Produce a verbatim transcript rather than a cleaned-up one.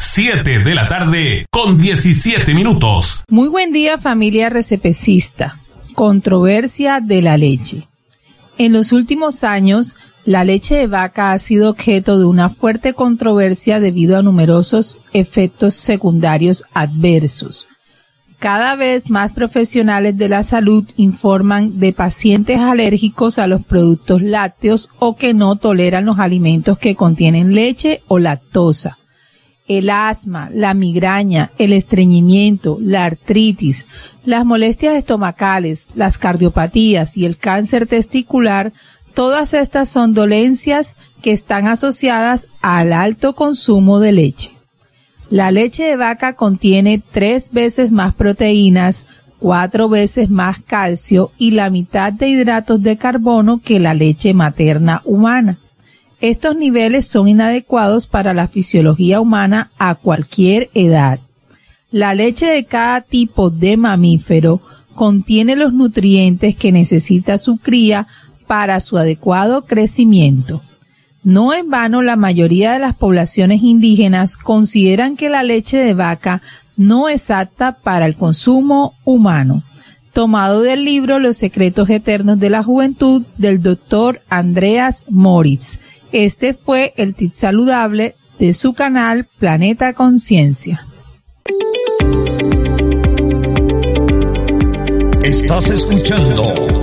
siete de la tarde con diecisiete minutos. Muy buen día, familia recepecista. Controversia de la leche. En los últimos años, la leche de vaca ha sido objeto de una fuerte controversia debido a numerosos efectos secundarios adversos. Cada vez más profesionales de la salud informan de pacientes alérgicos a los productos lácteos o que no toleran los alimentos que contienen leche o lactosa. El asma, la migraña, el estreñimiento, la artritis, las molestias estomacales, las cardiopatías y el cáncer testicular, todas estas son dolencias que están asociadas al alto consumo de leche. La leche de vaca contiene tres veces más proteínas, cuatro veces más calcio y la mitad de hidratos de carbono que la leche materna humana. Estos niveles son inadecuados para la fisiología humana a cualquier edad. La leche de cada tipo de mamífero contiene los nutrientes que necesita su cría para su adecuado crecimiento. No en vano, la mayoría de las poblaciones indígenas consideran que la leche de vaca no es apta para el consumo humano. Tomado del libro Los secretos eternos de la juventud del doctor Andreas Moritz. Este fue el tip saludable de su canal Planeta Conciencia. Estás escuchando